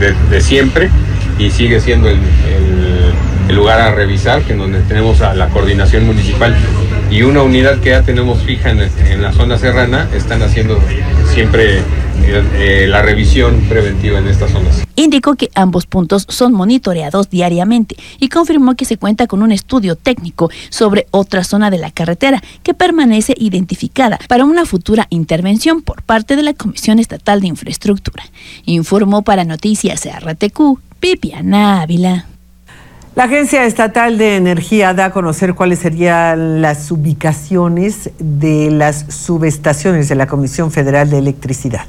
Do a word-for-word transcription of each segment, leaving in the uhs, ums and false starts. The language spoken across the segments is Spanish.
de, de siempre y sigue siendo el, el, el lugar a revisar, que donde tenemos a la coordinación municipal y una unidad que ya tenemos fija en, en la zona serrana, están haciendo siempre eh, eh, la revisión preventiva en estas zonas. Indicó que ambos puntos son monitoreados diariamente y confirmó que se cuenta con un estudio técnico sobre otra zona de la carretera que permanece identificada para una futura intervención por parte de la Comisión Estatal de Infraestructura. Informó para Noticias R T Q, Viviana Ávila. La Agencia Estatal de Energía da a conocer cuáles serían las ubicaciones de las subestaciones de la Comisión Federal de Electricidad.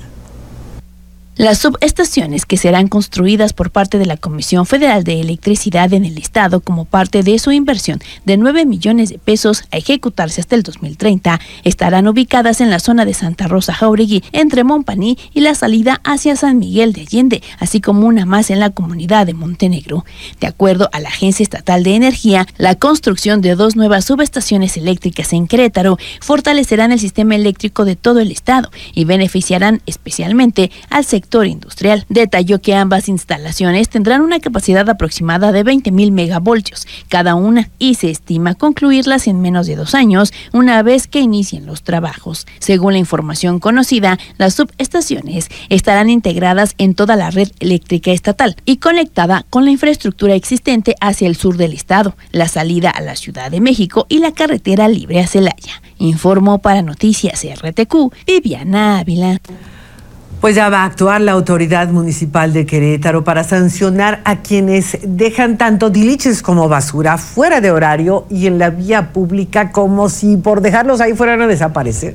Las subestaciones que serán construidas por parte de la Comisión Federal de Electricidad en el Estado como parte de su inversión de nueve millones de pesos a ejecutarse hasta el dos mil treinta estarán ubicadas en la zona de Santa Rosa Jauregui, entre Montpaní y la salida hacia San Miguel de Allende, así como una más en la comunidad de Montenegro. De acuerdo a la Agencia Estatal de Energía, la construcción de dos nuevas subestaciones eléctricas en Querétaro fortalecerán el sistema eléctrico de todo el Estado y beneficiarán especialmente al sector industrial. Detalló que ambas instalaciones tendrán una capacidad aproximada de veinte mil megavoltios cada una y se estima concluirlas en menos de dos años una vez que inicien los trabajos. Según la información conocida, las subestaciones estarán integradas en toda la red eléctrica estatal y conectada con la infraestructura existente hacia el sur del estado, la salida a la Ciudad de México y la carretera libre a Celaya. Informó para Noticias R T Q, Viviana Ávila. Pues ya va a actuar la Autoridad Municipal de Querétaro para sancionar a quienes dejan tanto tiliches como basura fuera de horario y en la vía pública, como si por dejarlos ahí fueran a desaparecer.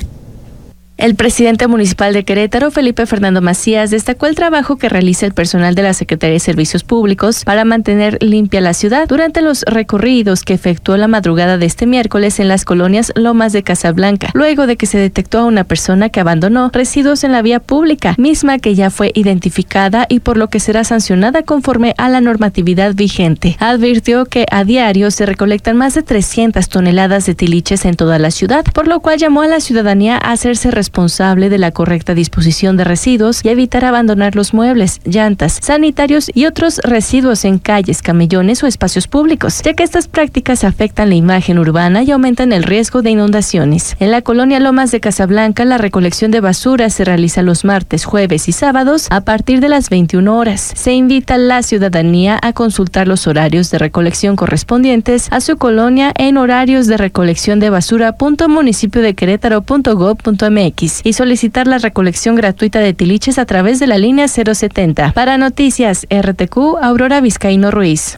El presidente municipal de Querétaro, Felipe Fernando Macías, destacó el trabajo que realiza el personal de la Secretaría de Servicios Públicos para mantener limpia la ciudad durante los recorridos que efectuó la madrugada de este miércoles en las colonias Lomas de Casablanca, luego de que se detectó a una persona que abandonó residuos en la vía pública, misma que ya fue identificada y por lo que será sancionada conforme a la normatividad vigente. Advirtió que a diario se recolectan más de trescientas toneladas de tiliches en toda la ciudad, por lo cual llamó a la ciudadanía a hacerse responsable responsable de la correcta disposición de residuos y evitar abandonar los muebles, llantas, sanitarios y otros residuos en calles, camellones o espacios públicos, ya que estas prácticas afectan la imagen urbana y aumentan el riesgo de inundaciones. En la colonia Lomas de Casablanca, la recolección de basura se realiza los martes, jueves y sábados a partir de las veintiuna horas. Se invita a la ciudadanía a consultar los horarios de recolección correspondientes a su colonia en horarios de recolección de basura punto municipio de querétaro punto gob punto mx y solicitar la recolección gratuita de tiliches a través de la línea cero setenta. Para Noticias R T Q, Aurora Vizcaíno Ruiz.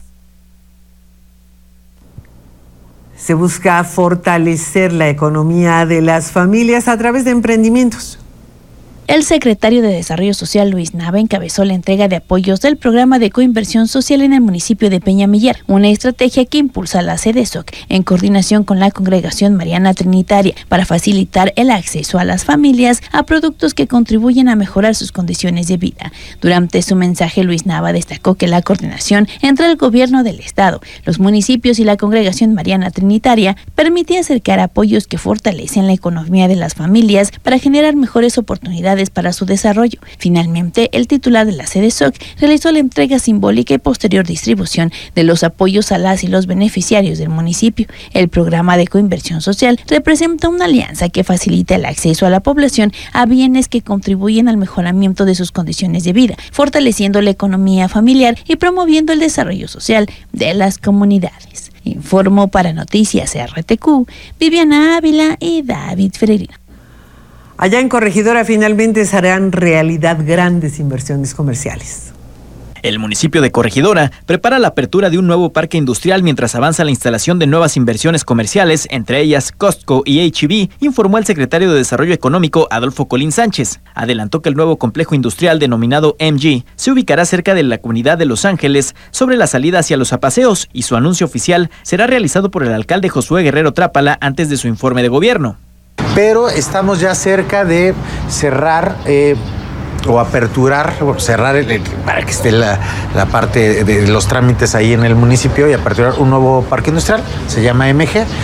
Se busca fortalecer la economía de las familias a través de emprendimientos. El secretario de Desarrollo Social, Luis Nava, encabezó la entrega de apoyos del programa de coinversión social en el municipio de Peñamillar, una estrategia que impulsa la CEDESOC en coordinación con la Congregación Mariana Trinitaria para facilitar el acceso a las familias a productos que contribuyen a mejorar sus condiciones de vida. Durante su mensaje, Luis Nava destacó que la coordinación entre el gobierno del estado, los municipios y la Congregación Mariana Trinitaria permite acercar apoyos que fortalecen la economía de las familias para generar mejores oportunidades para su desarrollo. Finalmente, el titular de la CEDESOC realizó la entrega simbólica y posterior distribución de los apoyos a las y los beneficiarios del municipio. El programa de coinversión social representa una alianza que facilita el acceso a la población a bienes que contribuyen al mejoramiento de sus condiciones de vida, fortaleciendo la economía familiar y promoviendo el desarrollo social de las comunidades. Informó para Noticias R T Q, Viviana Ávila y David Ferreira. Allá en Corregidora finalmente se harán realidad grandes inversiones comerciales. El municipio de Corregidora prepara la apertura de un nuevo parque industrial mientras avanza la instalación de nuevas inversiones comerciales, entre ellas Costco y H E B, informó el secretario de Desarrollo Económico, Adolfo Colín Sánchez. Adelantó que el nuevo complejo industrial denominado M G se ubicará cerca de la comunidad de Los Ángeles, sobre la salida hacia los apaseos, y su anuncio oficial será realizado por el alcalde Josué Guerrero Trápala antes de su informe de gobierno. Pero estamos ya cerca de cerrar eh, o aperturar, o cerrar el, el, para que esté la, la parte de los trámites ahí en el municipio y aperturar un nuevo parque industrial, se llama M G.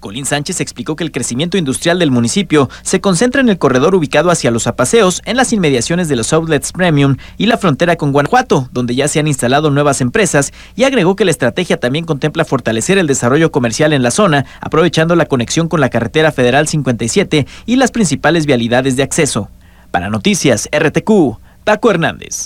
Colín Sánchez explicó que el crecimiento industrial del municipio se concentra en el corredor ubicado hacia los Apaseos, en las inmediaciones de los outlets premium y la frontera con Guanajuato, donde ya se han instalado nuevas empresas, y agregó que la estrategia también contempla fortalecer el desarrollo comercial en la zona, aprovechando la conexión con la carretera federal cincuenta y siete y las principales vialidades de acceso. Para Noticias R T Q, Paco Hernández.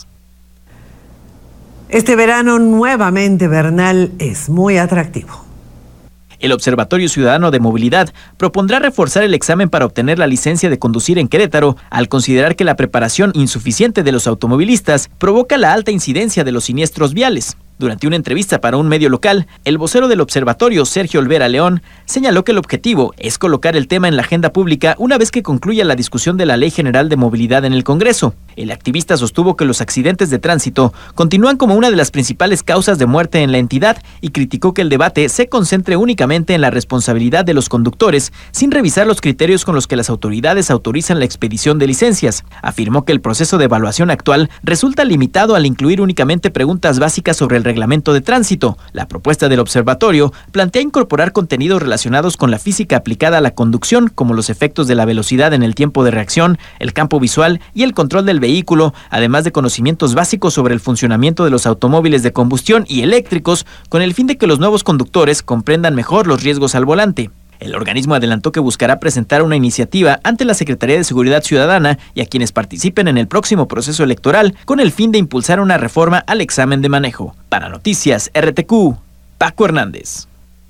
Este verano nuevamente Bernal es muy atractivo. El Observatorio Ciudadano de Movilidad propondrá reforzar el examen para obtener la licencia de conducir en Querétaro, al considerar que la preparación insuficiente de los automovilistas provoca la alta incidencia de los siniestros viales. Durante una entrevista para un medio local, el vocero del observatorio, Sergio Olvera León, señaló que el objetivo es colocar el tema en la agenda pública una vez que concluya la discusión de la Ley General de Movilidad en el Congreso. El activista sostuvo que los accidentes de tránsito continúan como una de las principales causas de muerte en la entidad y criticó que el debate se concentre únicamente en la responsabilidad de los conductores, sin revisar los criterios con los que las autoridades autorizan la expedición de licencias. Afirmó que el proceso de evaluación actual resulta limitado al incluir únicamente preguntas básicas sobre el reglamento de tránsito. La propuesta del observatorio plantea incorporar contenidos relacionados con la física aplicada a la conducción, como los efectos de la velocidad en el tiempo de reacción, el campo visual y el control del vehículo, además de conocimientos básicos sobre el funcionamiento de los automóviles de combustión y eléctricos, con el fin de que los nuevos conductores comprendan mejor los riesgos al volante. El organismo adelantó que buscará presentar una iniciativa ante la Secretaría de Seguridad Ciudadana y a quienes participen en el próximo proceso electoral con el fin de impulsar una reforma al examen de manejo. Para Noticias R T Q, Paco Hernández.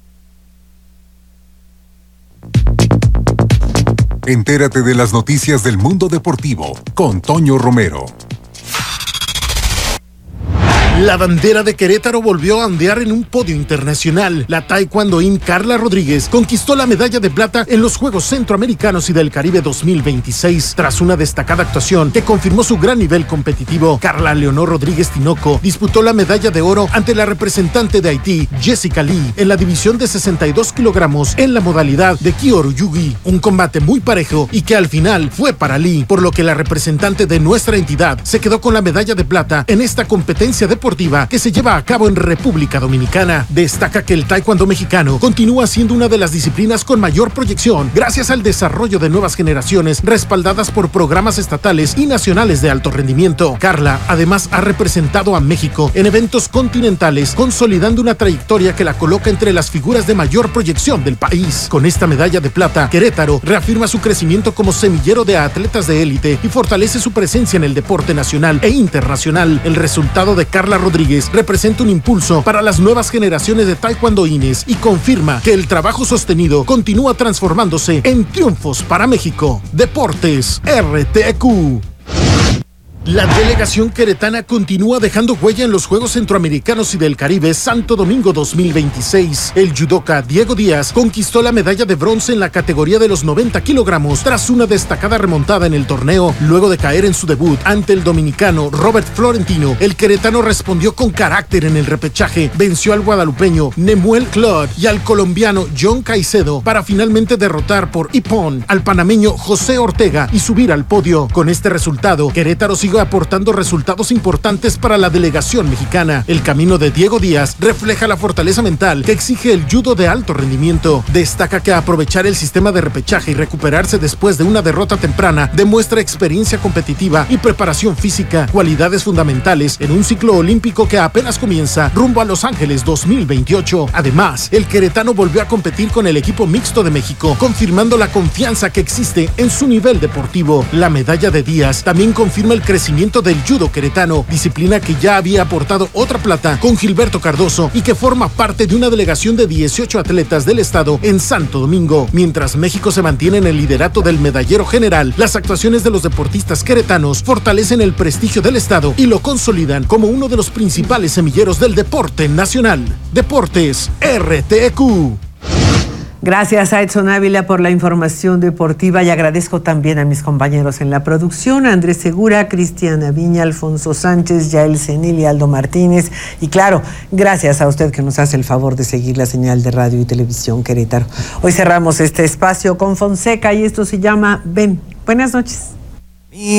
Entérate de las noticias del mundo deportivo con Toño Romero. La bandera de Querétaro volvió a ondear en un podio internacional. La taekwondoín Carla Rodríguez conquistó la medalla de plata en los Juegos Centroamericanos y del Caribe dos mil veintiséis. Tras una destacada actuación que confirmó su gran nivel competitivo, Carla Leonor Rodríguez Tinoco disputó la medalla de oro ante la representante de Haití, Jessica Lee, en la división de sesenta y dos kilogramos en la modalidad de Kyoryugi. Un combate muy parejo y que al final fue para Lee, por lo que la representante de nuestra entidad se quedó con la medalla de plata en esta competencia deportiva que se lleva a cabo en República Dominicana. Destaca que el taekwondo mexicano continúa siendo una de las disciplinas con mayor proyección gracias al desarrollo de nuevas generaciones respaldadas por programas estatales y nacionales de alto rendimiento. Carla además ha representado a México en eventos continentales, consolidando una trayectoria que la coloca entre las figuras de mayor proyección del país. Con esta medalla de plata, Querétaro reafirma su crecimiento como semillero de atletas de élite y fortalece su presencia en el deporte nacional e internacional. El resultado de Carla Rodríguez representa un impulso para las nuevas generaciones de taekwondoines y confirma que el trabajo sostenido continúa transformándose en triunfos para México. Deportes R T Q. La delegación queretana continúa dejando huella en los Juegos Centroamericanos y del Caribe Santo Domingo dos mil veintiséis. El judoka Diego Díaz conquistó la medalla de bronce en la categoría de los noventa kilogramos tras una destacada remontada en el torneo. Luego de caer en su debut ante el dominicano Robert Florentino, el queretano respondió con carácter en el repechaje, venció al guadalupeño Nemuel Claude y al colombiano John Caicedo para finalmente derrotar por ippon al panameño José Ortega y subir al podio. Con este resultado, Querétaro sigue aportando resultados importantes para la delegación mexicana. El camino de Diego Díaz refleja la fortaleza mental que exige el judo de alto rendimiento. Destaca que aprovechar el sistema de repechaje y recuperarse después de una derrota temprana demuestra experiencia competitiva y preparación física, cualidades fundamentales en un ciclo olímpico que apenas comienza rumbo a Los Ángeles dos mil veintiocho. Además, el queretano volvió a competir con el equipo mixto de México, confirmando la confianza que existe en su nivel deportivo. La medalla de Díaz también confirma el crecimiento del judo queretano, disciplina que ya había aportado otra plata con Gilberto Cardoso y que forma parte de una delegación de dieciocho atletas del estado en Santo Domingo. Mientras México se mantiene en el liderato del medallero general, las actuaciones de los deportistas queretanos fortalecen el prestigio del estado y lo consolidan como uno de los principales semilleros del deporte nacional. Deportes R T Q. Gracias a Edson Ávila por la información deportiva y agradezco también a mis compañeros en la producción, Andrés Segura, Cristiana Viña, Alfonso Sánchez, Yael Senil y Aldo Martínez. Y claro, gracias a usted que nos hace el favor de seguir la señal de radio y televisión Querétaro. Hoy cerramos este espacio con Fonseca y esto se llama Ven. Buenas noches.